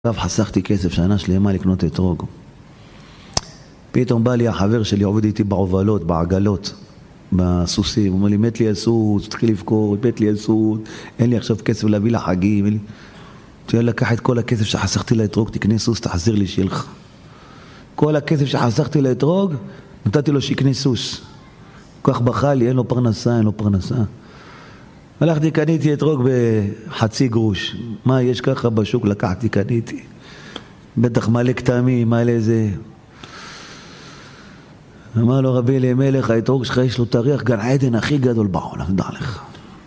עכשיו חסכתי כסף שנה שלמה לקנות אתרוג. פתאום בא לי החבר שלי, עובד איתי בעובלות, בעגלות, בסוסים. הוא אומר לי, מת לי הסוס, תתחיל לבכות, מת לי הסוס, אין לי עכשיו כסף להביא לחגים. תהיה לקח את כל הכסף שחסכתי לאתרוג, תקנה סוס, תחזיר לי שלך. כל הכסף שחסכתי לאתרוג, נתתי לו שיקנה סוס. כך בכה לי, אין לו פרנסה, אין לו פרנסה. הלכתי, קניתי אתרוג בחצי גרוש. מה יש ככה בשוק? לקחתי, קניתי. בטח מלא כתמים, מלא זה. אמר לו רבי אלימלך, האתרוג שלך יש לו תריח גן עדן הכי גדול בעולם, תדע לך.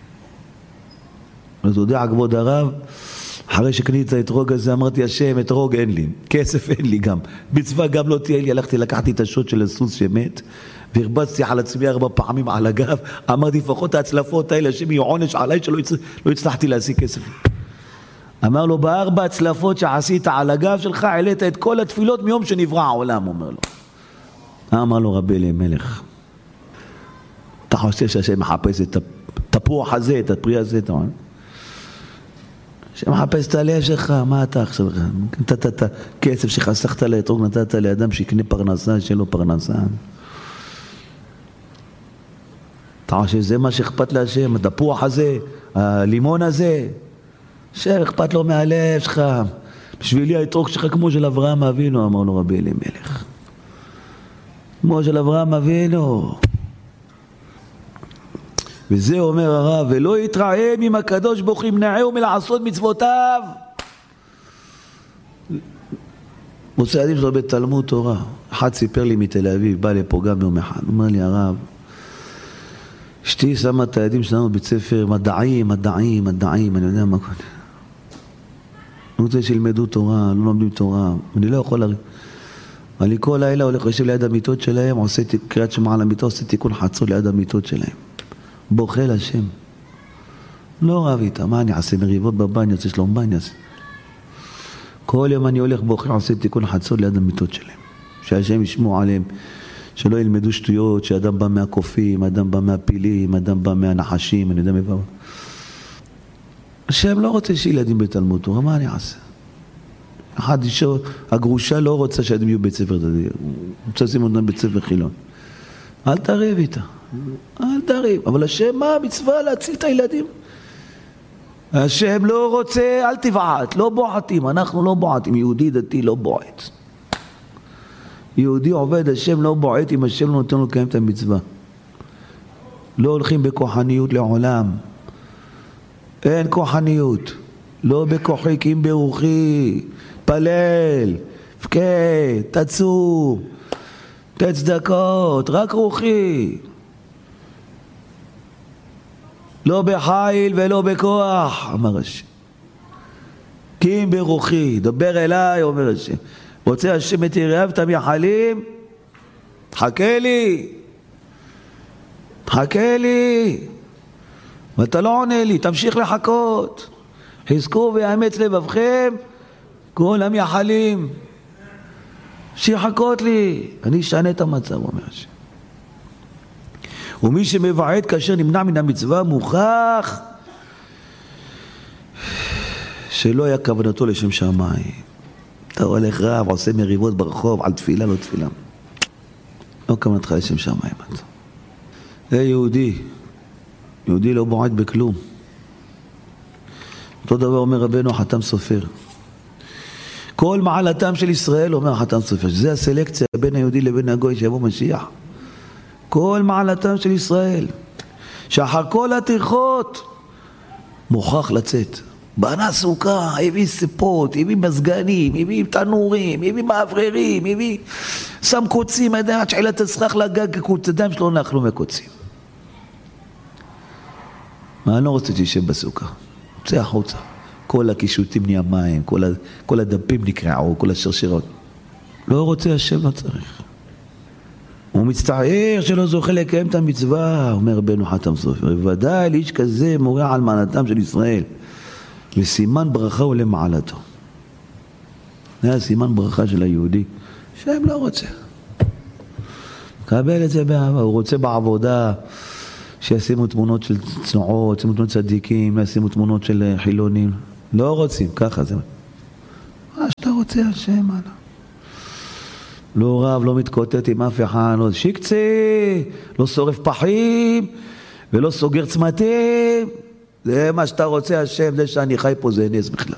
אז יודע כבוד הרב, אחרי שקניתי את האתרוג הזה, אמרתי, השם, אתרוג אין לי, כסף אין לי גם, מצווה גם לא תהיה לי. הלכתי, לקחתי את השוט של הסוס שמת, והרבצתי על עצמי 4 פעמים על הגב, אמרתי, לפחות ההצלפות האלה, השם יהיו עונש עליי, שלא הצלחתי להשיג כסף. אמר לו, ב4 הצלפות שעשית על הגב שלך, העלית את כל התפילות מיום שנברא העולם, אומר לו. אמר לו רבי אלימלך, אתה חושב שהשם מחפש את התפוח הזה, את הפרי הזה, אתה אומר? השם מחפש את הלב שלך, מה אתה עכשיו? נתת את הכסף שחסכת לאתרוג, נתת לאדם שיקנה פרנסה, שאין לו פרנסה. אתה חושב שזה מה שאכפת להשם, התפוח הזה, הלימון הזה? השם אכפת לו מהלב שלך. בשבילי האתרוג שלך כמו של אברהם אבינו, אמר לו רבי אלימלך. כמו של אברהם אבינו. וזה אומר הרב, ולא יתרעם עם הקדוש ברוך הוא ימנעהו מלעשות מצוותיו. מוצא ילדים שלו בתלמוד תורה. אחד סיפר לי מתל אביב, בא לפה גם יום אחד. הוא אומר לי, הרב, אשתי שמה את הילדים שלנו בבית ספר מדעים, אני יודע מה קורה. אני רוצה שילמדו תורה, לא לומדים תורה. אני לא יכול להריד. אני כל לילה הולך יושב ליד המיטות שלהם, עושה קריאת שמע על המיטה, עושה תיקון חצות ליד המיטות שלהם. בוכה לשם. לא רב איתה, מה אני אעשה? מריבות בבניה, עושה שלום בניה. כל יום אני הולך בוכה, עושה תיקון חצות ליד המיטות שלהם. שהשם ישמעו עליהם, שלא ילמדו שטויות, שאדם בא מהקופים, אדם בא מהפילים, אדם בא מהנחשים, אני יודע מבוא. השם לא רוצה שילדים בתלמוד תורה, מה אני אעשה? אחד אישו, הגרושה לא רוצה שהילדים יהיו בית ספר דתי, הוא רוצה לשים אותם בית ספר חילון. אל תריב איתה, אל תריב. אבל השם מה המצווה להציל את הילדים? השם לא רוצה, אל תבעט, לא בועטים, אנחנו לא בועטים, יהודי דתי לא בועט. יהודי עובד, השם לא בועט אם השם לא נותן לו לקיים את המצווה. לא הולכים בכוחניות לעולם. אין כוחניות. לא בכוחי כי אם ברוחי. פלל, פקד, תצום, תצדקות, רק רוחי. לא בחיל ולא בכוח, אמר השם. כי אם ברוחי, דבר אליי, אומר השם. רוצה השם את יראיו את המייחלים? חכה לי. חכה לי. ואתה לא עונה לי, תמשיך לחכות. חזקו ויאמץ לבבכם כל המייחלים. שיחכות לי. אני אשנה את המצב, אומר השם. ומי שמבעט כאשר נמנע מן המצווה מוכח שלא היה כוונתו לשם שמיים. אתה הולך רב, עושה מריבות ברחוב על תפילה, לא תפילה. לא כוונתך לשם שמיים. זה יהודי. יהודי לא בועט בכלום. אותו דבר אומר רבנו חתם סופר. כל מעלתם של ישראל אומר חתם סופר. זה הסלקציה בין היהודי לבין הגוי שיבוא משיח. כל מעלתם של ישראל. שאחר כל הטרחות מוכרח לצאת. בנה סוכה, הביא סיפות, הביא מזגנים, הביא תנורים, הביא מאווררים, הביא שם קוצים, עד שעילת הסכך לגג כקוץ, אדם שלא נחלו מקוצים. מה אני לא רוצה שישב בסוכה? יוצא החוצה. כל הקישוטים נהיה מים, כל הדפים נקרעו, כל השרשרות. לא רוצה השם, לא צריך. הוא מצטער שלא זוכה לקיים את המצווה, אומר רבנו חתם סופר. ודאי לאיש כזה מורה על מעלתם של ישראל. וסימן ברכה הוא למעלתו. זה הסימן ברכה של היהודי, שהם לא רוצה. קבל את זה באהבה, הוא רוצה בעבודה, שישימו תמונות של צנועות, שישימו תמונות צדיקים, ישימו תמונות של חילונים. לא רוצים, ככה זה. רוצה השם? לא רב, לא מתקוטט עם אף אחד, לא שיקצה, לא שורף פחים ולא סוגר צמתים. זה מה שאתה רוצה השם, זה שאני חי פה זה נס בכלל.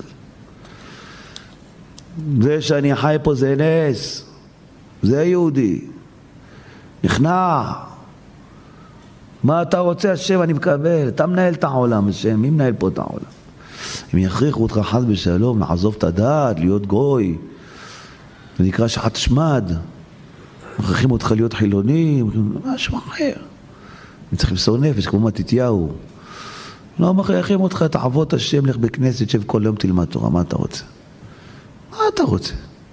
זה שאני חי פה זה נס. זה יהודי. נכנע. מה אתה רוצה השם? אני מקבל. אתה מנהל את העולם השם. מי מנהל פה את העולם? אם יכריחו אותך חס ושלום לעזוב את הדעת, להיות גוי, זה נקרא שחת שמד, מכריחים אותך להיות חילוני, משהו אחר. אני צריך למסור נפש כמו מתתיהו. לא מכריחים אותך, תעבוד השם, לך בכנסת, שב כל יום תלמד תורה. מה אתה רוצה? מה אתה רוצה?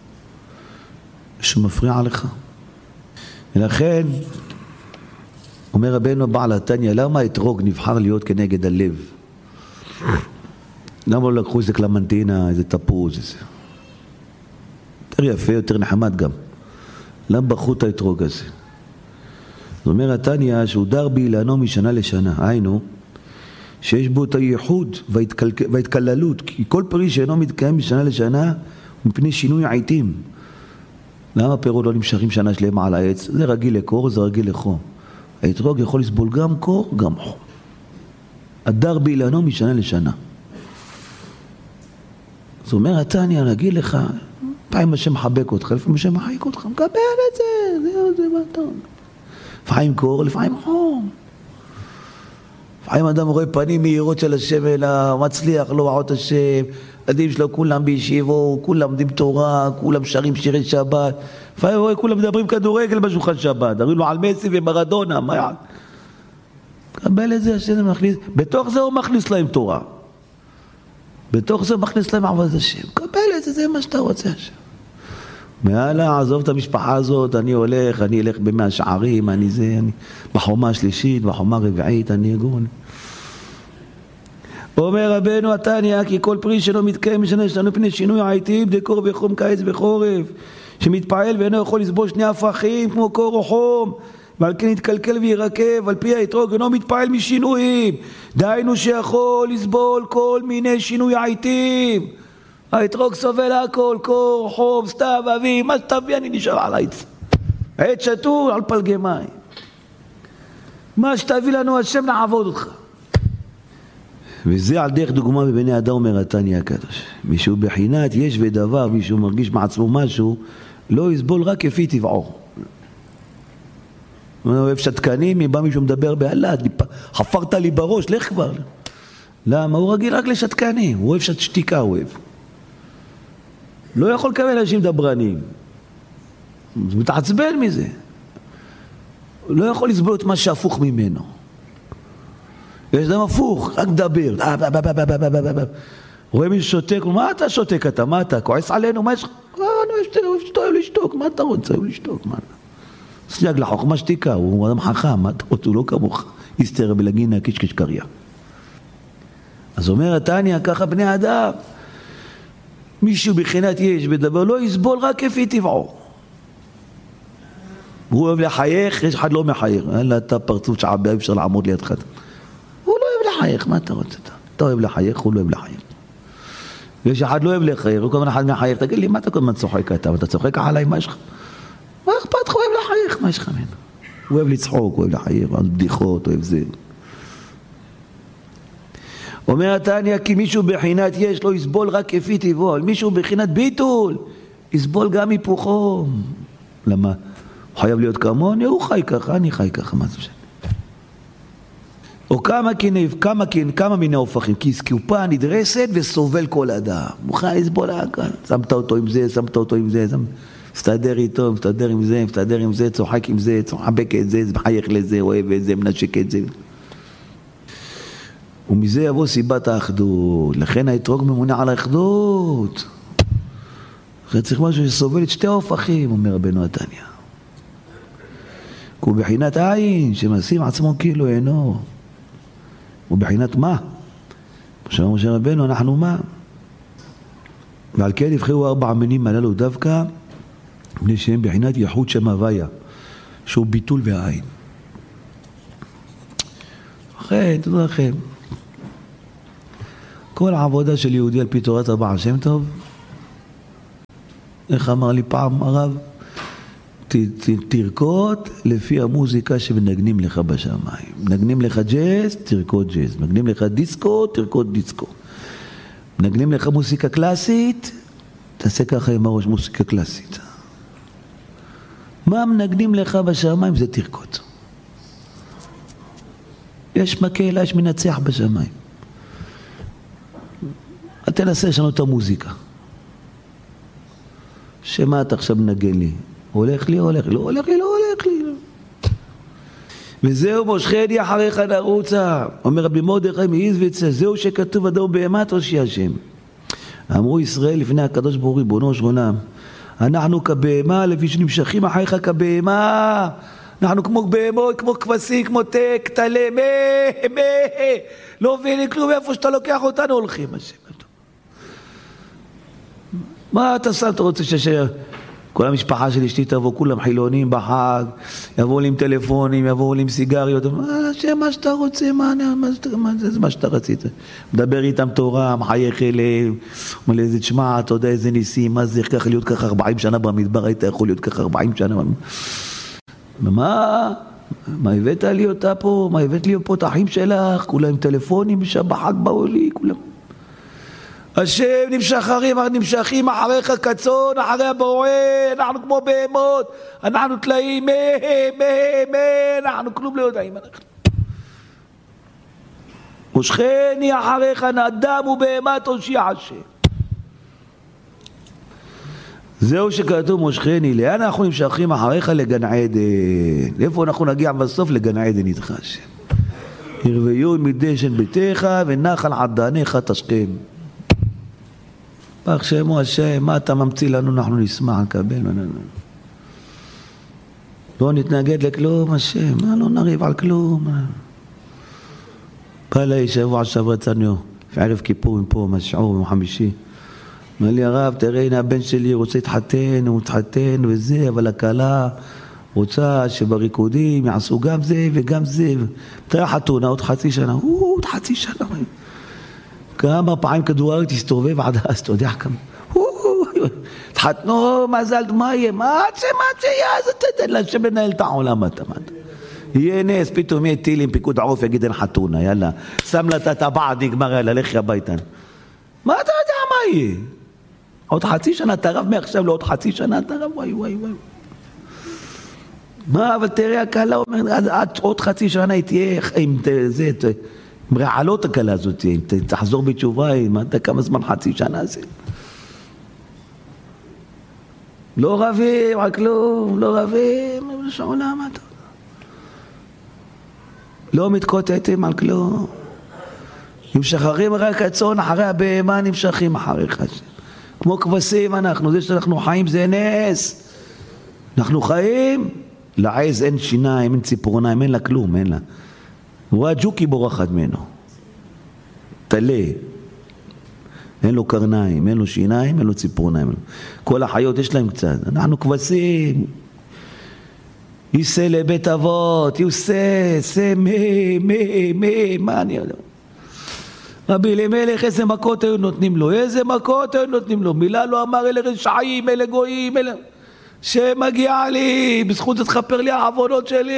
שמפריע לך. ולכן אומר רבנו בעל התניא, למה האתרוג נבחר להיות כנגד הלב? למה לא לקחו איזה קלמנטינה, איזה תפוז, איזה... יותר יפה, יותר נחמד גם. למה בחרו את האתרוג הזה? זאת אומרת, התניא שהוא דר באילנו משנה לשנה. היינו, שיש בו את הייחוד וההתקללות, כי כל פרי שאינו מתקיים משנה לשנה, הוא מפני שינוי העיתים. למה פירות לא נמשכים שנה שלמה על העץ? זה רגיל לקור, זה רגיל לחום. האתרוג יכול לסבול גם קור, גם חום. הדר באילנו משנה לשנה. זאת אומרת, התניא, נגיד לך, פעם השם מחבק אותך, לפעמים השם מחייק אותך, מקבל את זה, זה מה אתה אומר. לפעמים קור, לפעמים חום. לפעמים אדם רואה פנים מהירות של השם אלא מצליח, לא רעות השם, ילדים שלו כולם בישיבו, כולם עומדים תורה, כולם שרים שירי שבת, לפעמים רואה כולם מדברים כדורגל בשולחן שבת, דברים לו על מסי ומרדונה, מה יעד? קבל את זה, השם מכניס, בתוך זה הוא מכניס להם תורה. בתוך זה הוא מכניס להם עבודת השם. קבל את זה, זה מה שאתה רוצה השם. מעלה, עזוב את המשפחה הזאת, אני אלך במאה שערים, אני בחומה השלישית, בחומה הרביעית, אני אגון. אומר רבנו התניא, כי כל פרי שלא מתקיים משנה לשנה פני שינוי העיתים, דקור וחום קיץ וחורף, שמתפעל ואינו יכול לסבול שני הפכים כמו קור או חום, ועל כן יתקלקל וירקב, על פי האתרוג אינו מתפעל משינויים, דהיינו שיכול לסבול כל מיני שינוי העיתים. האתרוג סובל הכל, קור, חום, סתיו, אביב, מה שתביא אני נשאר על העץ. העץ שתול על פלגי מים. מה שתביא לנו השם לעבוד אותך. וזה על דרך דוגמה בבני אדם אומר התניא הקדוש. מישהו בחינת יש ודבר, מישהו מרגיש מעצמו משהו, לא יסבול רק כפי טבעו. הוא אוהב שתקנים, אם בא מישהו מדבר בהלת, חפרת לי בראש, לך כבר. למה? הוא רגיל רק לשתקנים, הוא אוהב שתיקה, הוא אוהב. לא יכול לקבל אנשים דברנים. הוא מתעצבן מזה. לא יכול לסבול את מה שהפוך ממנו. יש אדם הפוך, רק דבר. רואה מישהו שותק, מה אתה שותק אתה? מה אתה? כועס עלינו? מה יש לך? אני אוהב לשתוק, מה אתה רוצה? אוהב לשתוק, מה? סייג לחוכמה שתיקה, הוא אדם חכם, מה אתה רוצה? הוא לא כמוך. יסתר בלגינה קישקש קריה. אז אומר התניא, ככה בני אדם. מישהו בחינת יש בדבר לא יסבול רק כפי טבעו. הוא אוהב לחייך, יש אחד לא מחייך. אלא אתה פרצוף שעבה, אפשר לעמוד לידך. הוא לא אוהב לחייך, מה אתה רוצה? אתה אוהב לחייך, הוא לא אוהב לחייך. יש אחד לא אוהב לחייך, הוא כל אחד מחייך, תגיד לי, מה אתה כל הזמן צוחק אתה? אתה צוחק עליי, מה יש לך? מה אכפת לך? הוא אוהב לחייך, מה יש לך ממנו? הוא אוהב לצחוק, הוא אוהב לחייך, בדיחות, אוהב זה. אומר התניא, כי מישהו בחינת יש לא יסבול רק כפי טבעו, מישהו בחינת ביטול יסבול גם היפוכו. למה? הוא חייב להיות כמוני, הוא חי ככה, אני חי ככה, מה זה משנה? או כמה מיני הופכים, כי סקיופה נדרסת וסובל כל אדם. הוא חי לסבול הכל, שמת אותו עם זה, שמת אותו עם זה, מסתדר איתו, מסתדר עם זה, מסתדר עם זה, צוחק עם זה, צוחק את זה, מחייך לזה, אוהב את זה, מנשק את זה. ומזה יבוא סיבת האחדות. לכן האתרוג ממונה על האחדות. לכן צריך משהו שסובל את שתי ההופכים, אומר רבנו התניא. כי הוא בחינת עין, שמשים עצמו כאילו אינו. הוא בחינת מה? כמו משה רבנו, אנחנו מה? ועל כן יבחרו 4 מינים הללו דווקא, בני שהם בחינת ייחוד שם הוויה, שהוא ביטול והעין. לכן, תדעו לכם, כל העבודה של יהודי על פי תורת הבעל שם טוב, איך אמר לי פעם הרב? תרקוד לפי המוזיקה שמנגנים לך בשמיים. מנגנים לך ג'אז, תרקוד ג'אז. מנגנים לך דיסקו, תרקוד דיסקו. מנגנים לך מוזיקה קלאסית, תעשה ככה עם הראש מוזיקה קלאסית. מה מנגנים לך בשמיים? זה תרקוד. יש מקהלה, יש מנצח בשמיים. תנסה לשנות את המוזיקה. שמה אתה עכשיו מנגן לי? הולך לי, הולך לי, לא הולך לי, לא הולך לי. וזהו מושכני אחריך נרוצה. אומר רבי מרדכי מאיזביץ, זהו שכתוב אדום בהמת הושיע השם. אמרו ישראל לפני הקדוש ברוך הוא ריבונו של עולם, אנחנו כבהמה לפי שנמשכים אחריך כבהמה. אנחנו כמו בהמות, כמו כבשים, כמו תק, תלה, לא מבינים כלום, איפה שאתה לוקח אותנו הולכים. מה אתה שם, אתה רוצה כל המשפחה של אשתי תבוא, כולם חילונים בחג, יבואו לי עם טלפונים, יבואו לי עם סיגריות, מה שאתה רוצה, מה שאתה רצית. מדבר איתם תורה, מחייך אליהם, אומר לי, תשמע, אתה יודע איזה ניסים, מה זה, איך ככה להיות ככה 40 שנה במדבר, היית יכול להיות ככה 40 שנה. מה הבאת לי אותה פה? מה הבאת לי פה את האחים שלך? כולם עם טלפונים, בחג באו לי, כולם. השם נמשכים אחריך כצאן, אחרי הבורא, אנחנו כמו בהמות, אנחנו תלאים, אנחנו כלום לא יודעים. מושכני אחריך נדם ובהמת הושיע השם. זהו שכתוב מושכני, לאן אנחנו נמשכים אחריך? לגן עדן. איפה אנחנו נגיע בסוף? לגן עדן איתך השם. הרוויון מדשן ביתך ונחל עדניך תשכם. פח שמו השם, מה אתה ממציא לנו? אנחנו נשמח לקבל. לא נתנגד לכלום השם, לא נריב על כלום. בא לי שבוע שעבר יצאנו בערב כיפור פה, משעור בחמישי. אמר לי הרב, תראה הנה הבן שלי רוצה להתחתן, הוא מתחתן וזה, אבל הכלה רוצה שבריקודים יעשו גם זה וגם זה. תראה חתונה עוד חצי שנה, עוד חצי שנה. כמה פעמים כדור תסתובב עד אז, אתה יודע כמה. תחתנו, מזל, מה יהיה? מה שיהיה? אז אתה תדע לשם לנהל את העולם, אתה מד. יהיה נס, פתאום יהיה טיל עם פיקוד עוף, יגיד אין חתונה, יאללה. שם לה את הטבעת, נגמר, יאללה, לכי הביתה. מה אתה יודע מה יהיה? עוד חצי שנה, אתה רב מעכשיו לעוד חצי שנה, אתה רב, וואי. מה, אבל תראה, הקהלה אומרת, עד עוד חצי שנה היא תהיה עם זה, רעלות הקלה הזאת, תחזור בתשובה, אתה כמה זמן חצי שנה זה. לא רבים, רק לא רבים, שעולם אתה. לא מתקוטטים על כלום. נמשכים רק הצאן אחרי הבהמה, נמשכים אחריך. כמו כבשים אנחנו, זה שאנחנו חיים זה נס. אנחנו חיים, לעז אין שיניים, אין ציפורניים, אין לה כלום, אין לה. הוא הג'וקי בורחת ממנו. תלה. אין לו קרניים, אין לו שיניים, אין לו ציפורניים. כל החיות יש להם קצת. אנחנו כבשים. ייסה לבית אבות, ייסה, מה אני יודע. רבי אלימלך, איזה מכות היו נותנים לו, איזה מכות היו נותנים לו. מילה לא אמר אלה רשעים, אלה גויים, אלה... שמגיע לי, בזכות זה תכפר לי העוונות שלי.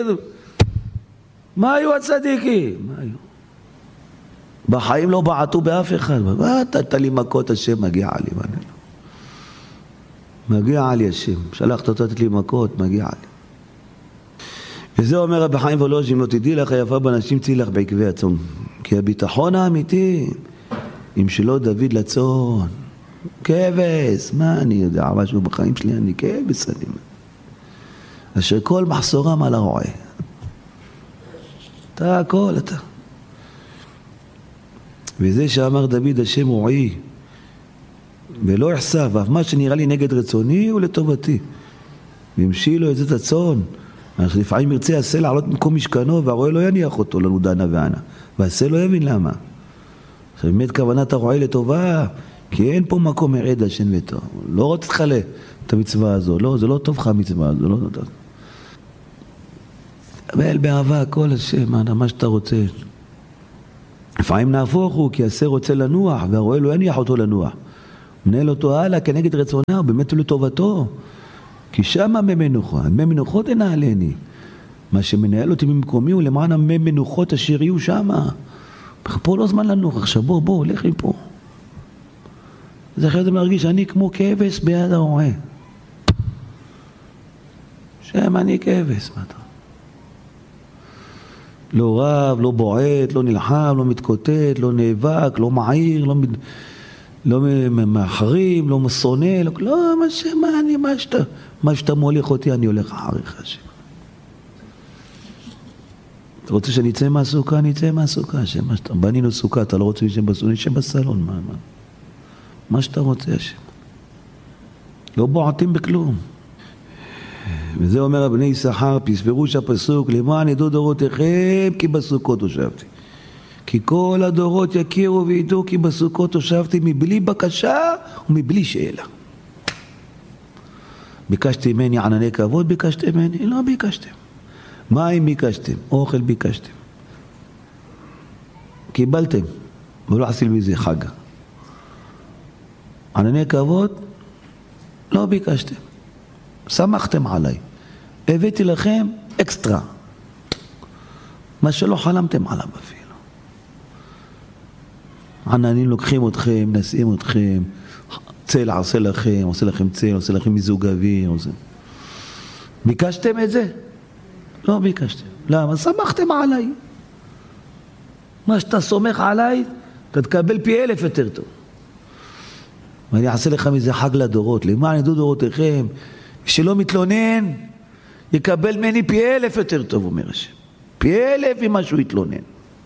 מה היו הצדיקים? מה היו? בחיים לא בעטו באף אחד. מה אתה לי מכות השם, מגיע לי. מגיע לי השם. שלחת אותה לתת לי מכות, מגיע לי. וזה אומר רבי חיים וולוז'ין, לא תדעי לך יפה בנשים צאי לך בעקבי הצאן. כי הביטחון האמיתי, אם שלא דוד לצאן, כבש, מה אני יודע, משהו בחיים שלי, אני כבש, אני... אשר כל מחסורם על הרועה. אתה הכל, אתה. וזה שאמר דוד השם רועי, ולא יחסב, אף מה שנראה לי נגד רצוני הוא לטובתי. והמשיא לו את זה את הצאן. אז לפעמים ירצה יעשה לעלות במקום משכנו, והרועה לא יניח אותו לנו דנה וענה. והעשה לא יבין למה. עכשיו באמת כוונת הרועה לטובה, כי אין פה מקום מרעד השם וטוב. לא רוצה תחלה את המצווה הזו. לא, זה לא טוב לך המצווה הזו. לא טוב. אבל באהבה כל השם, מה שאתה רוצה. לפעמים נהפוך הוא, כי עשה רוצה לנוח, והרועה לא יניח אותו לנוח. מנהל אותו הלאה כנגד רצונה, ובאמת לטובתו. כי שם מי מנוחה, מי מנוחות תנהלני. מה שמנהל אותי ממקומי הוא למען המי מנוחות אשר יהיו שם. פה לא זמן לנוח, עכשיו בוא, הולך לי פה. זה אחרי זה מרגיש, אני כמו כבש ביד הרועה. שם אני כבש, מה אתה? לא רב, לא בועט, לא נלחם, לא מתקוטט, לא נאבק, לא מעיר, לא מאחרים, לא שונא, לא, מה שאתה מוליך אותי, אני הולך אחריך. אתה רוצה שאני אצא מהסוכה? אני אצא מהסוכה. בנינו סוכה, אתה לא רוצה להישב בסלון, מה שאתה רוצה, השם. לא בועטים בכלום. וזה אומר בני יששכר, פירוש הפסוק, למען ידעו דורותיכם כי בסוכות הושבתי. כי כל הדורות יכירו וידעו כי בסוכות הושבתי מבלי בקשה ומבלי שאלה. ביקשתי ממני ענני כבוד, ביקשתם ממני? לא ביקשתם. מים ביקשתם, אוכל ביקשתם. קיבלתם, ולא עשיל מזה חג. ענני כבוד, לא ביקשתם. שמחתם עליי. הבאתי לכם אקסטרה. מה שלא חלמתם עליו אפילו. עננים לוקחים אתכם, נשיאים אתכם, צל עושה לכם צל, עושה לכם מיזוג אוויר. ביקשתם את זה? לא ביקשתם. למה? שמחתם עליי. מה שאתה סומך עליי, אתה תקבל פי 1000 יותר טוב. ואני אעשה לך מזה חג לדורות. למען ידעו דורותיכם, שלא מתלונן, יקבל ממני פי 1000 יותר טוב, אומר השם. פי 1000 ממה שהוא יתלונן.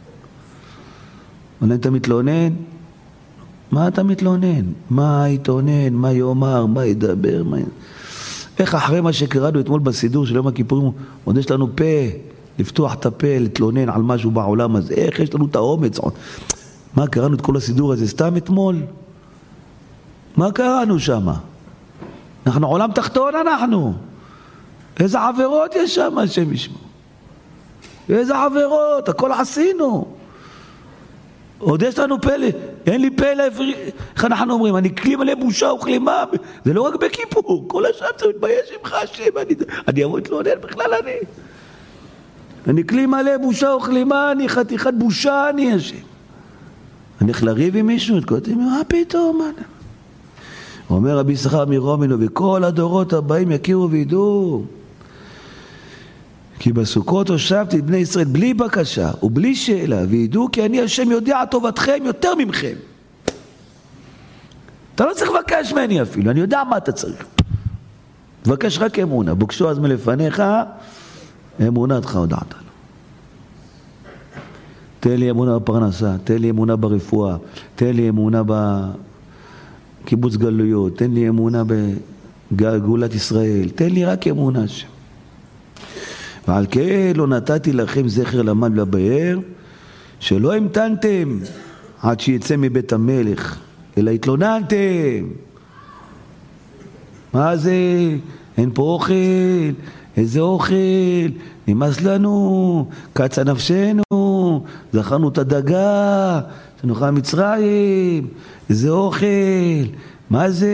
אבל אתה מתלונן? מה אתה מתלונן? מה יתלונן? מה יאמר? מה ידבר? איך אחרי מה שקראנו אתמול בסידור של יום הכיפורים, עוד יש לנו פה, לפתוח את הפה, להתלונן על משהו בעולם הזה. איך יש לנו את האומץ? מה קראנו את כל הסידור הזה? סתם אתמול? מה קראנו שם? אנחנו עולם תחתון אנחנו. איזה עבירות יש שם, השם ישמעו. איזה עבירות, הכל עשינו. עוד יש לנו פלא, אין לי פלא, איך אנחנו אומרים, אני כלי מלא בושה וכלימה, זה לא רק בכיפור, כל השם צריך להתבייש ממך השם, אני אבוא להתלונן בכלל אני כלי מלא בושה וכלימה, אני חתיכת בושה, אני השם. אני הולך לריב עם מישהו, מה פתאום? אומר רבי יששכר מרומנו, וכל הדורות הבאים יכירו וידעו. כי בסוכות הושבתי את בני ישראל בלי בקשה ובלי שאלה, וידעו כי אני השם יודע טובתכם יותר ממכם. אתה לא צריך לבקש ממני אפילו, אני יודע מה אתה צריך. תבקש רק אמונה, בוקשו אז מלפניך, אמונתך הודעת לו. תן לי אמונה בפרנסה, תן לי אמונה ברפואה, תן לי אמונה בקיבוץ גלויות, תן לי אמונה בגאולת ישראל, תן לי רק אמונה שם. ועל כן לא נתתי לכם זכר למד לבאר, שלא המתנתם עד שיצא מבית המלך, אלא התלוננתם. מה זה? אין פה אוכל, איזה אוכל? נמאס לנו, קצה נפשנו, זכרנו את הדגה, שנאכל מצרים, איזה אוכל, מה זה?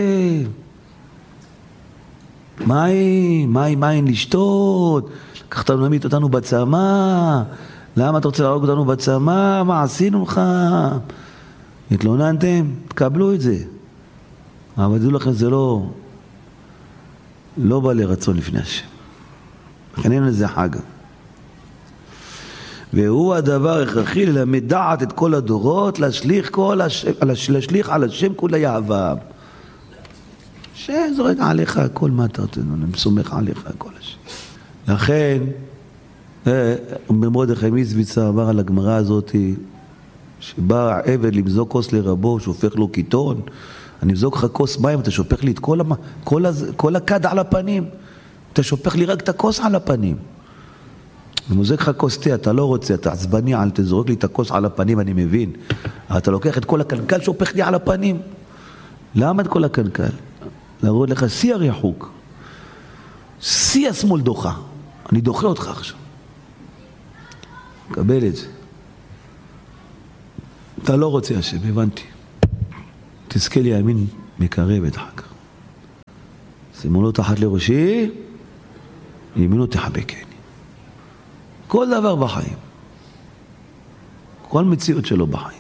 מים לשתות, לקחת להמית אותנו בצמא, למה אתה רוצה להרוג אותנו בצמא? מה עשינו לך? התלוננתם? תקבלו את זה. אבל תדעו לכם, זה לא בא לרצון לפני השם. אין לזה חג. והוא הדבר הכרחי ללמד דעת את כל הדורות, להשליך על השם כולה יהבם. שזורק עליך הכל, מה אתה רוצה? אני מסומך עליך הכל השם. לכן, במרדכי מיזביצה אמר על הגמרא הזאת, שבא עבד למזוג כוס לרבו, שופך לו קיטון, אני מזוג לך כוס מים, אתה שופך לי את כל הכד על הפנים, אתה שופך לי רק את הכוס על הפנים. אני מוזג לך כוס תה, אתה לא רוצה, אתה עצבני, אל תזרוק לי את הכוס על הפנים, אני מבין. אתה לוקח את כל הקנקל, שופך לי על הפנים. למה את כל הקנקל? להראות לך שיא הריחוק, שיא השמאל דוחה. אני דוחה אותך עכשיו. קבל את זה. אתה לא רוצה השם, הבנתי. תזכה לי ימין מקרבת אחר כך. שימו לו תחת לראשי, ימינו תחבקני. כל דבר בחיים. כל מציאות שלו בחיים.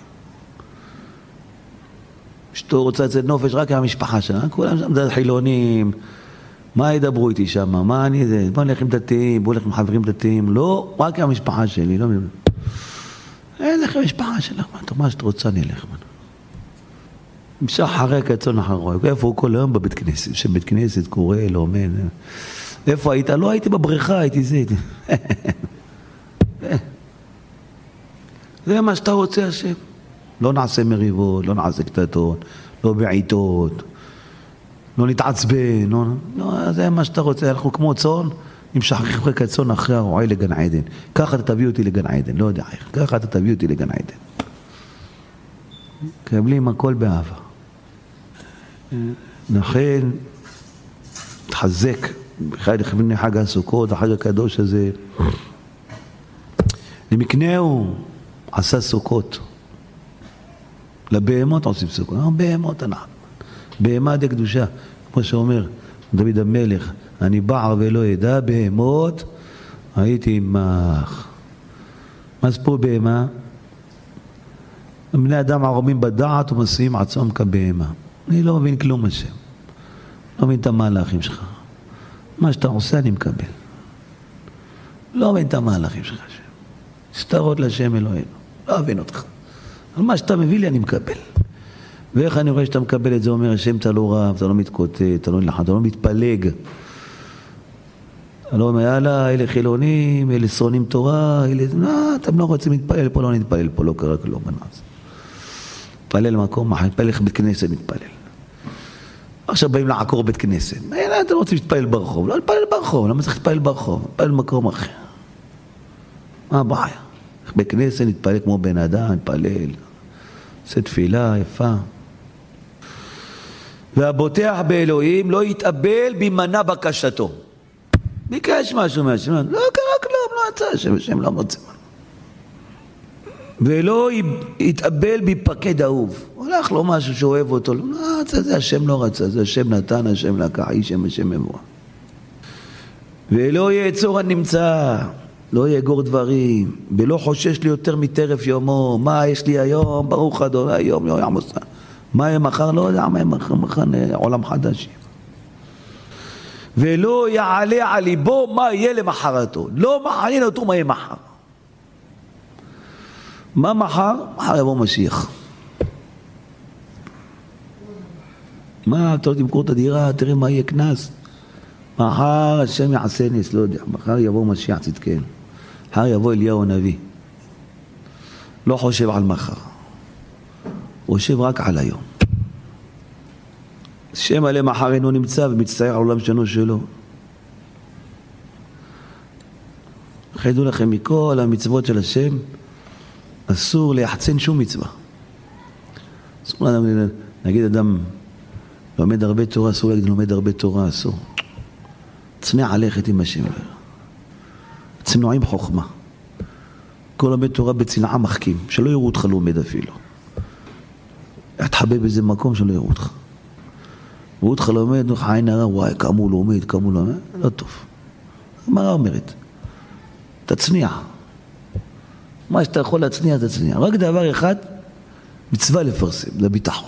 אשתו רוצה לצאת נופש רק עם המשפחה שלה, כולם שם זה חילונים, מה ידברו איתי שם, מה אני זה, בוא נלך עם דתיים, בוא נלך עם חברים דתיים, לא, רק עם המשפחה שלי, לא מבין. נלך עם המשפחה שלך, מה שאת רוצה נלך. המשך אחרי כצאן אחרי, איפה הוא כל היום בבית כנסת, שבית כנסת קורא, לא אומר, איפה היית? לא הייתי בבריכה, הייתי זה. זה מה שאתה רוצה השם. לא נעשה מריבות, לא נעשה קטטות, לא בעיתות, לא נתעצבן, לא, זה מה שאתה רוצה. אנחנו כמו צאן, נמשך אחרי כצאן אחרי הרועה לגן עדן. ככה אתה תביא אותי לגן עדן, לא יודע איך. ככה אתה תביא אותי לגן עדן. קבלים הכל באהבה. לכן, תחזק, בכלל לכוון חג הסוכות, החג הקדוש הזה. למקנהו עשה סוכות. לבהמות עושים סוכות. בהמות אנחנו. בהמה דה קדושה. כמו שאומר דוד המלך, אני בער ולא ידע בהמות, הייתי עמך. מה זה פה בהמה? בני אדם ערומים בדעת ומסיעים עצמם כבהמה. אני לא מבין כלום השם. לא מבין את המהלכים שלך. מה שאתה עושה אני מקבל. לא מבין את המהלכים שלך השם. סתרות לשם אלוהינו. לא מבין אותך. על מה שאתה מביא לי אני מקבל. ואיך אני רואה שאתה מקבל את זה, אומר השם אתה לא רב, אתה לא מתקוטט, אתה לא נלחם, אתה לא מתפלג. אתה לא אומר, יאללה, אלה חילונים, אלה שונאים תורה, אלה... לא, אתם לא רוצים להתפלל פה, לא נתפלל פה, לא קרה כלום. מתפלל למקום, מתפלל בית כנסת, מתפלל. עכשיו באים לעקור בית כנסת. יאללה, אתם לא רוצים להתפלל ברחוב, לא להתפלל ברחוב, למה צריך להתפלל ברחוב? להתפלל במקום אחר. מה הבעיה? בית כנסת נתפלל כמו בן אדם, נתפלל. עושה תפילה יפה. והבוטח באלוהים לא יתאבל בימנע בקשתו. ביקש משהו מהשם, לא קרה כלום, לא יצא השם, השם לא מוצא. ולא יתאבל בפקד אהוב. הולך לו משהו שאוהב אותו, לא, זה השם לא רצה, זה השם נתן, השם לקח, השם מבוא. ולא יעצור הנמצא, לא יאגור דברים, ולא חושש לי יותר מטרף יומו. מה יש לי היום? ברוך אדוני היום, יום עמוסה. מה יהיה מחר? לא יודע מה יהיה מחר, עולם חדש. ולא יעלה על ליבו מה יהיה למחרתו. לא מעניין אותו מה יהיה מחר. מה מחר? מחר יבוא משיח. מה, אתה לא תמכור את הדירה, תראה מה יהיה כנס. מחר השם יעשה נס, לא יודע. מחר יבוא משיח צדקן. מחר יבוא אליהו הנביא. לא חושב על מחר. הוא חושב רק על היום. שם עליהם מחר אינו נמצא ומצטער על עולם שנו שלו. חיידו לכם מכל המצוות של השם, אסור ליחצן שום מצווה. אסור להגיד אדם לומד הרבה תורה, אסור להגיד לומד הרבה תורה, אסור. צנע הלכת עם השם. צנועים חוכמה. כל לומד תורה בצנעה מחכים, שלא יראו אותך לומד אפילו. תחבא באיזה מקום שלא יראו אותך. ראו אותך לומד, עין הרע, וואי, כמה לומד, לא טוב. מה אומרת? תצניע. מה שאתה יכול להצניע, תצניע. רק דבר אחד, מצווה לפרסם, לביטחון.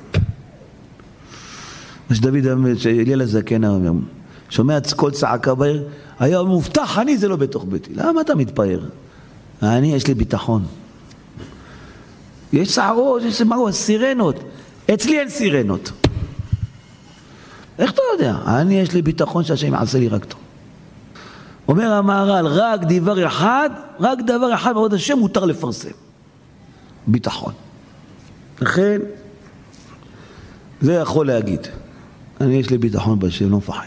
מה שדוד אומר, שאליל הזקן אומר, שומע כל צעקה בעיר, היה מובטח, אני זה לא בתוך ביתי. למה אתה מתפאר? אני, יש לי ביטחון. יש שערות, יש מהו, סירנות. אצלי אין סירנות. איך אתה יודע? אני, יש לי ביטחון שהשם יעשה לי רק טוב. אומר המהר"ל, רק דבר אחד בעוד השם מותר לפרסם. ביטחון. לכן, זה יכול להגיד. אני, יש לי ביטחון בשם, לא מפחד.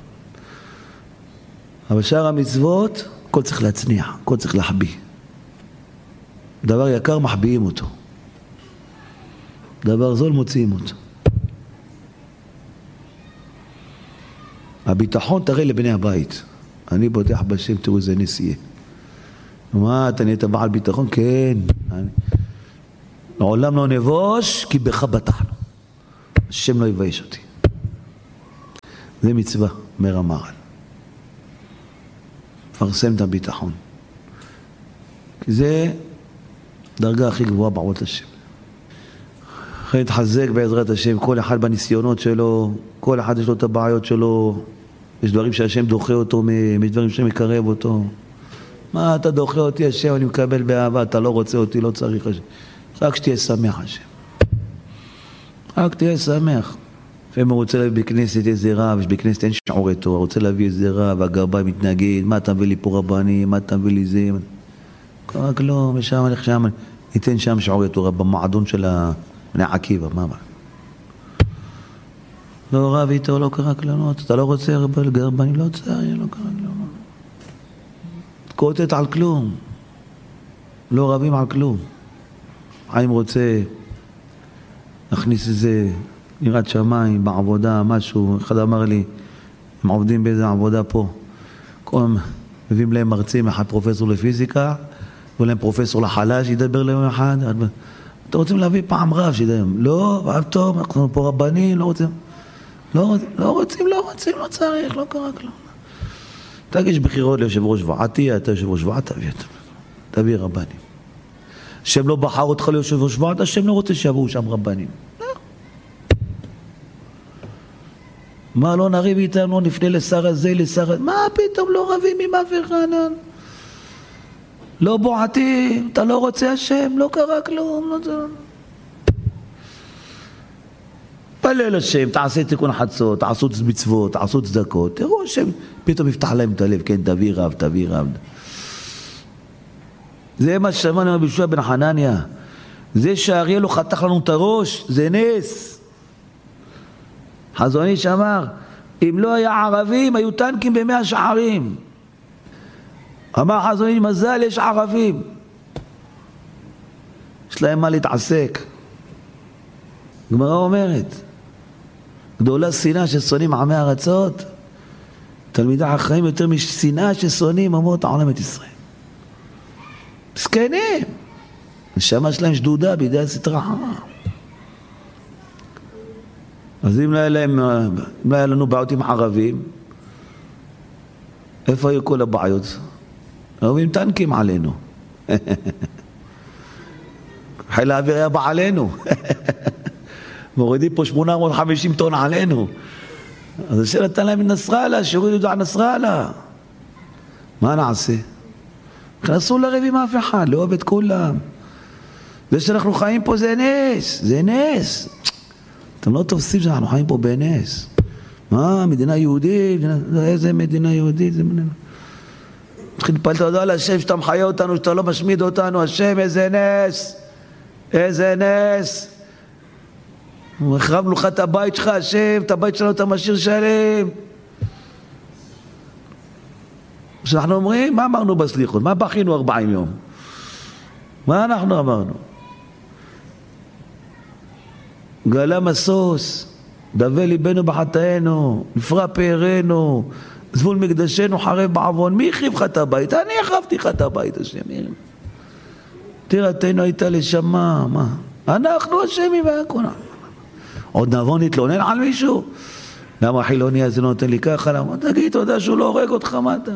אבל שאר המצוות, הכל צריך להצניע, הכל צריך להחביא. דבר יקר מחביאים אותו. דבר זול מוציאים אותו. הביטחון תראה לבני הבית. אני בוטח בשם, תראו איזה נסיעה. מה, אתה נהיית בעל ביטחון? כן. לעולם לא נבוש, כי בך בטחנו. השם לא יבייש אותי. זה מצווה, אומר המהר"ל. פרסם את הביטחון. כי זה דרגה הכי גבוהה בעבודת השם. אחרי להתחזק בעזרת השם, כל אחד בניסיונות שלו, כל אחד יש לו את הבעיות שלו, יש דברים שהשם דוחה אותו מהם, יש דברים שמקרב אותו. מה אתה דוחה אותי השם, אני מקבל באהבה, אתה לא רוצה אותי, לא צריך השם. רק שתהיה שמח השם. רק תהיה שמח. לפעמים הוא רוצה להביא בכנסת איזה רב, יש בכנסת אין שיעורי תורה, רוצה להביא איזה רב, הגרבאי מתנגד, מה אתה מביא לי פה רבני, מה אתה מביא לי זה, רק לא, ושם הלך שם, ניתן שם שיעורי תורה, במועדון של בני עקיבא, מה? לא רב איתו, לא קרה כלום, אתה לא רוצה גרבני, לא צריך, לא קרה כלום. קוטט על כלום, לא רבים על כלום. חיים רוצה להכניס איזה יראת שמיים בעבודה, משהו, אחד אמר לי, הם עובדים באיזה עבודה פה, כל מביאים להם מרצים, אחד פרופסור לפיזיקה, ולהם פרופסור לחלש, ידבר להם אחד, אתם רוצים להביא פעם רב שידבר, לא, רב טוב, אנחנו פה רבנים, לא רוצים, לא צריך, לא קרה כלום. תגיש בחירות ליושב ראש ועד, אתה יושב ראש ועד, תביא רבנים. השם לא בחר אותך ליושב ראש ועד, השם לא רוצה שיבואו שם רבנים. מה לא נריב איתם, לא נפנה לשר הזה, לשר הזה, מה פתאום לא רבים עם אף אחד? לא בועטים, אתה לא רוצה השם, לא קרה כלום, לא זה. פלל השם, תעשה תיקון חצות, תעשו מצוות, תעשו צדקות, תראו השם, פתאום יפתח להם את הלב, כן, תביא רב. זה מה ששמענו רבי יהושע בן חנניה, זה שהאריה לא חתך לנו את הראש, זה נס. חזון איש אמר, אם לא היה ערבים, היו טנקים ב100 שערים. אמר חזון איש, מזל יש ערבים. יש להם מה להתעסק. גמרא אומרת, גדולה שנאה ששונאים עמי ארצות, תלמידי החיים יותר משנאה ששונאים אומות העולם את ישראל. מסכנים. נשמה שלהם שדודה בידי הסטרה חמה. אז אם לא היה לנו בעיות עם ערבים, איפה היו כל הבעיות? היו טנקים עלינו. חיל האוויר היה בא עלינו. מורידים פה 850 טון עלינו. אז השאלה נתן להם נסראללה, שיורידו דעה נסראללה. מה נעשה? אסור לריב עם אף אחד, לא אוהב את כולם. זה שאנחנו חיים פה זה נס, זה נס. אתם לא תופסים שאנחנו חיים פה בנס. מה? מדינה יהודית? איזה מדינה יהודית? צריכים להתפלל תודה להשם שאתה מחיה אותנו, שאתה לא משמיד אותנו. השם, איזה נס. איזה נס. החרבנו לך את הבית שלך, השם, את הבית שלנו אתה משאיר שלם. כשאנחנו אומרים, מה אמרנו בסליחות? מה בכינו 40 יום? מה אנחנו אמרנו? גלה מסוס, דווה ליבנו בחטאינו, נפרע פארנו, זבול מקדשנו חרב בעוון. מי החריב לך את הבית? אני החרבתי לך את הבית, השם. תירתנו הייתה לשמה, מה? אנחנו אשמים והכל. עוד נבוא נתלונן על מישהו? למה החילוני הזה נותן לי ככה? למה? תגיד, תודה שהוא לא הורג אותך, מה אתה?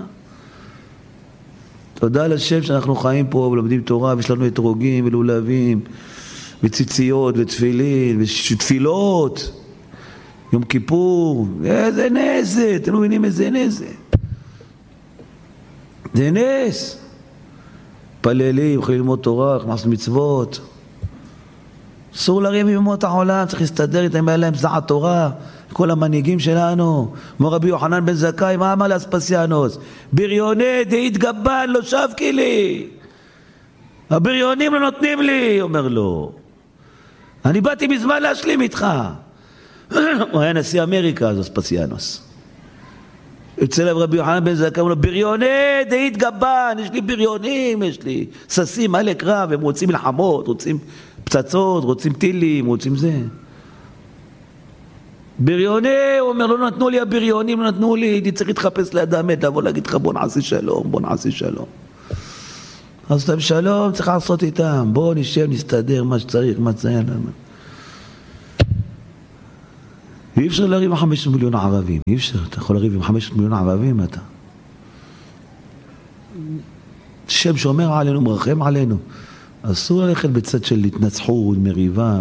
תודה לשם שאנחנו חיים פה ולומדים תורה, ויש לנו אתרוגים ולולבים וציציות ותפילין ותפילות, יום כיפור. איזה נס, אתם לא מבינים איזה נס זה נס. פללים, יכולים ללמוד תורה, לעשות מצוות. אסור לריב עם אומות העולם, צריך להסתדר איתם, היה להם זעת תורה. כל המנהיגים שלנו, כמו רבי יוחנן בן זכאי, מה אמר לאספסיאנוס? בריוני דאית גבן לא שבקי לי, הבריונים לא נותנים לי. אומר לו, אני באתי בזמן להשלים איתך. הוא היה נשיא אמריקה, אז אספסיאנוס. יוצא לב רבי יוחנן בן זכאי, אומר לו, בריוני דאית גבן, יש לי בריונים, יש לי ססים מלא קרב, הם רוצים מלחמות, רוצים פצצות, רוצים טילים, רוצים זה. בריוני, הוא אומר, לא נתנו לי הבריונים, לא נתנו לי, הייתי צריך להתחפש ליד האמת, לבוא להגיד לך, בוא נעשה שלום, בוא נעשה שלום. אז אתם שלום, צריך לעשות איתם, בוא נשב, נסתדר מה שצריך, מה צריך. ואי אפשר לריב עם 500 מיליון ערבים, אי אפשר, אתה יכול לריב עם 500 מיליון ערבים, אתה. שם שומר עלינו, מרחם עלינו. אסור ללכת בצד של התנצחות, מריבה.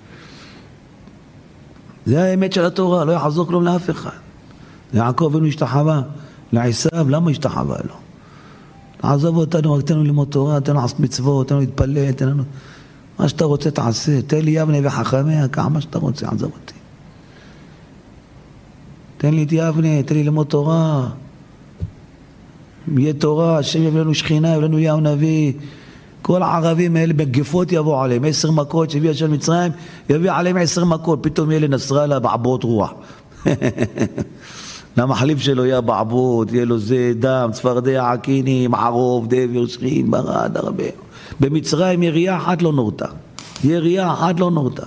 זה האמת של התורה, לא יחזור כלום לאף אחד. יעקב אבינו השתחווה, לעשיו, למה השתחווה לו? עזוב אותנו, רק תנו ללמוד תורה, תנו לעשות מצוות, תנו להתפלל, תנו... מה שאתה רוצה תעשה, תן לי יבנה וחכמיה, כמה שאתה רוצה, עזוב אותי. תן לי את יבנה, תן לי ללמוד תורה. יהיה תורה, השם יביא לנו שכינה, יביא לנו אליהו נביא. כל הערבים האלה בגפות יבוא עליהם, 10 מכות שהביא השם מצרים, יביא עליהם 10 מכות, פתאום יהיה לנסראללה בעבוד רוח. למחליף שלו יהיה בעבוד, יהיה לו זה דם, צפרדע, עקינים, ערוב, דבר, שכין, ברד, הרבה. במצרים ירייה אחת לא נורתה. ירייה אחת לא נורתה.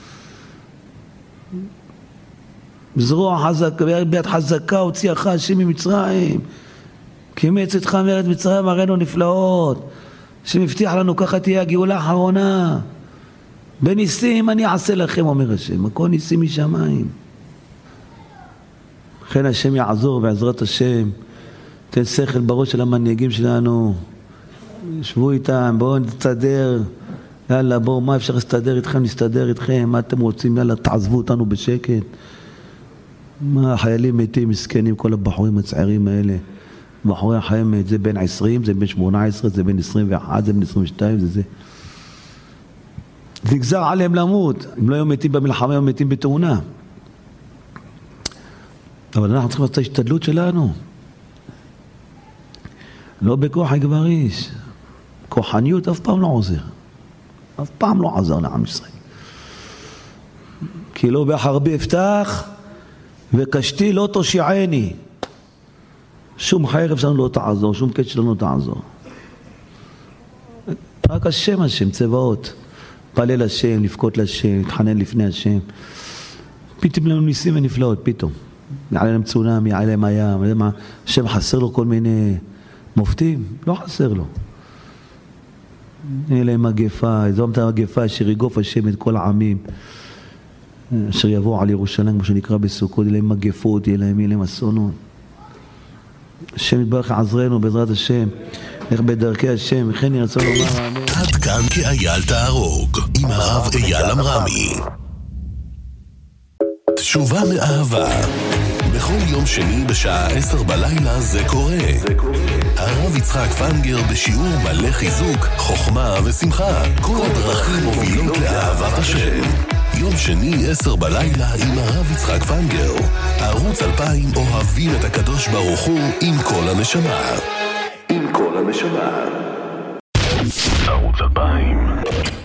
בזרוע חזקה, ביד חזקה הוציאך השם ממצרים. קימץ אתך מארץ מצרים הראינו נפלאות. שמבטיח לנו ככה תהיה הגאולה האחרונה. בניסים אני אעשה לכם, אומר השם. הכל ניסים משמיים. לכן השם יעזור בעזרת השם. תן שכל בראש של המנהיגים שלנו. שבו איתם, בואו נתסדר. יאללה, בואו, מה אפשר להסתדר איתכם? נסתדר איתכם. מה אתם רוצים? יאללה, תעזבו אותנו בשקט. מה, החיילים מתים, מסכנים, כל הבחורים הצעירים האלה. בחורי החיימת, זה בין 20, זה בין 18, זה בין 21, זה בין 22, זה. זה גזר עליהם למות. אם לא היו מתים במלחמה, היו מתים בתאונה. אבל אנחנו צריכים לעשות את ההשתדלות שלנו. לא בכוח הגבריש. כוחניות אף פעם לא עוזר. אף פעם לא עזר לעם ישראל. כי לא בחרבי אפתח וקשתי לא תושיעני. שום חרב שלנו לא תעזור, שום קץ שלנו לא תעזור. רק השם, צבאות. פעלל השם, לפקות לשם, להתחנן לפני השם. פתאום לנו ניסים ונפלאות, פתאום. יעלה להם צונאמי, יעלה להם הים, השם חסר לו כל מיני מופתים, לא חסר לו. יהיה להם מגפה, זאת המגפה אשר יגוף השם את כל העמים, אשר יבואו על ירושלים, כמו שנקרא בסוכות, יהיה להם מגפות, יהיה להם אסונות. השם יתברך עזרנו בעזרת השם, איך בדרכי השם, וכן ירצה לומר אמן. עד כאן כאייל תהרוג, עם הרב אייל אמרמי. תשובה מאהבה. בכל יום שני בשעה 10 בלילה זה קורה. הרב יצחק פנגר בשיעור מלא חיזוק, חוכמה ושמחה. כל הדרכים מובילות לאהבת השם. יום שני 10 בלילה עם הרב יצחק פנגר. ערוץ 2000 אוהבים את הקדוש ברוך הוא עם כל הנשמה. עם כל הנשמה. ערוץ 2000